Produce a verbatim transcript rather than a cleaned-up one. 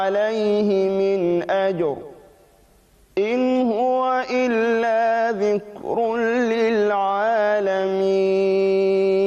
عليه من أجر إن هو إلا ذكر للعالمين.